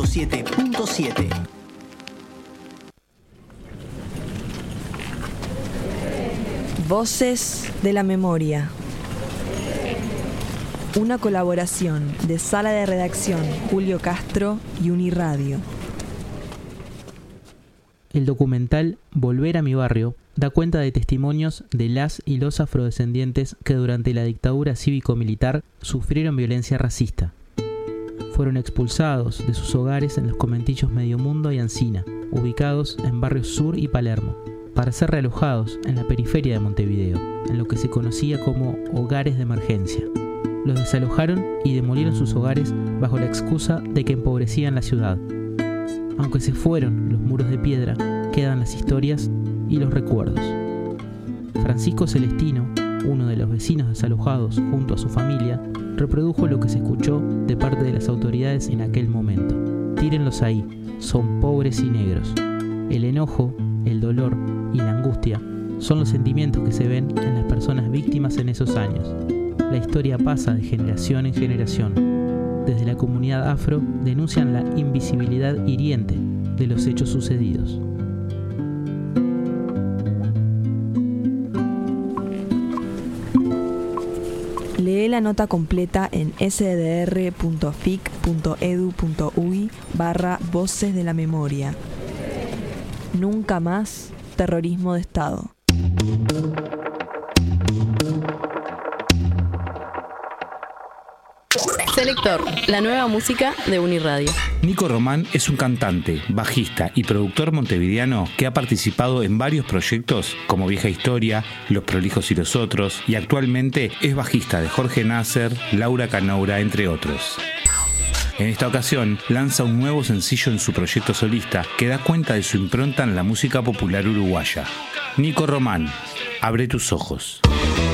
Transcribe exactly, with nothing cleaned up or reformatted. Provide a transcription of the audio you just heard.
ciento siete punto siete. Voces de la Memoria. Una colaboración de Sala de Redacción Julio Castro y Uniradio. El documental Volver a mi barrio da cuenta de testimonios de las y los afrodescendientes que durante la dictadura cívico-militar sufrieron violencia racista. Fueron expulsados de sus hogares en los conventillos Medio Mundo y Ancina, ubicados en Barrios Sur y Palermo, para ser realojados en la periferia de Montevideo, en lo que se conocía como hogares de emergencia. Los desalojaron y demolieron sus hogares bajo la excusa de que empobrecían la ciudad. Aunque se fueron los muros de piedra, quedan las historias y los recuerdos. Francisco Celestino, uno de los vecinos desalojados junto a su familia, reprodujo lo que se escuchó de parte de las autoridades en aquel momento. Tírenlos ahí, son pobres y negros. El enojo, el dolor y la angustia son los sentimientos que se ven en las personas víctimas en esos años. La historia pasa de generación en generación. Desde la comunidad afro denuncian la invisibilidad hiriente de los hechos sucedidos. Lee la nota completa en sdr.fic.edu.uy barra Voces de la Memoria. Nunca más terrorismo de Estado. Selector, la nueva música de Uniradio. Nico Román es un cantante, bajista y productor montevideano que ha participado en varios proyectos como Vieja Historia, Los Prolijos y los Otros, y actualmente es bajista de Jorge Nasser, Laura Canoura, entre otros. En esta ocasión lanza un nuevo sencillo en su proyecto solista que da cuenta de su impronta en la música popular uruguaya. Nico Román, Abre tus ojos.